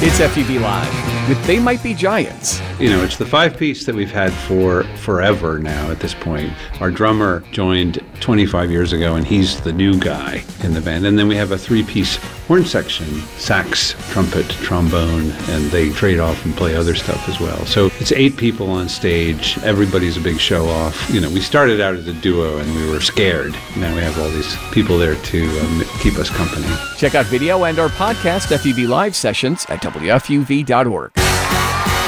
It's FUV Live with They Might Be Giants. You know, it's the five-piece that we've had for forever now at this point. Our drummer joined 25 years ago, and he's the new guy in the band. And then we have a three-piece horn section, sax, trumpet, trombone, and they trade off and play other stuff as well. So it's 8 people on stage. Everybody's a big show-off. You know, we started out as a duo, and we were scared. Now we have all these people there to keep us company. Check out video and our podcast FUV Live sessions at WFUV.org.